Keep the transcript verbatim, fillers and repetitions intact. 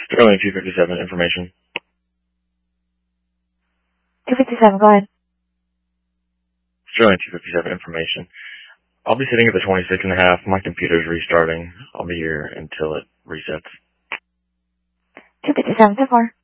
Sterling two fifty-seven, information. two fifty-seven, go ahead. Sterling two fifty-seven, information. I'll be sitting at the twenty-six and a half. My computer's restarting. I'll be here until it resets. two fifty-seven, so far.